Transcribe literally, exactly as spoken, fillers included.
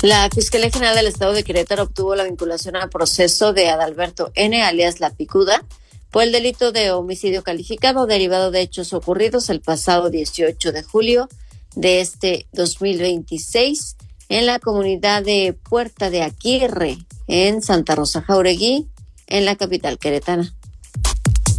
La Fiscalía General del Estado de Querétaro obtuvo la vinculación a proceso de Adalberto N., alias La Picuda, por el delito de homicidio calificado derivado de hechos ocurridos el pasado dieciocho de julio de este dos mil veintiséis en la comunidad de Puerta de Aguirre, en Santa Rosa Jauregui, en la capital queretana.